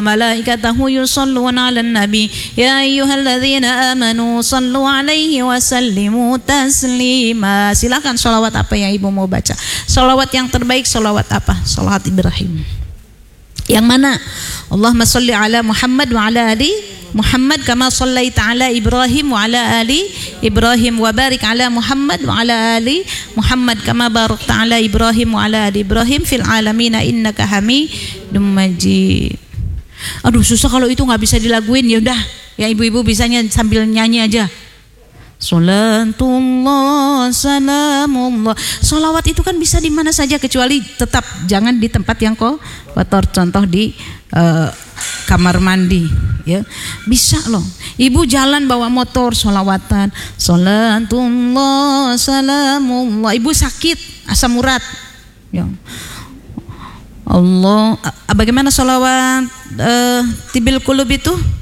malaikatahu yusalluna 'alan nabi ya ayyuhalladzina amanu sallu 'alaihi wa sallimu taslima. Silakan sholawat apa yang ibu mau baca. Sholawat yang terbaik sholawat apa? Sholawat Ibrahim. Yang mana? Allahumma salli ala Muhammad wa ala ali Muhammad kama sallaita ala Ibrahim wa ala ali Ibrahim wa barik ala Muhammad wa ala ali Muhammad kama barakta ala Ibrahim wa ala ali Ibrahim fil alamin innaka Hamidum Majid. Aduh susah kalau itu nggak bisa dilaguin. Ya udah, ya ibu-ibu bisanya sambil nyanyi aja. Salatullah salamullah. Salawat itu kan bisa di mana saja kecuali tetap jangan di tempat yang kotor. Contoh di kamar mandi, ya bisa loh. Ibu jalan bawa motor salawatan. Salatullah salamullah. Ibu sakit asam urat, ya. Allah, bagaimana salawat tibil qulub itu?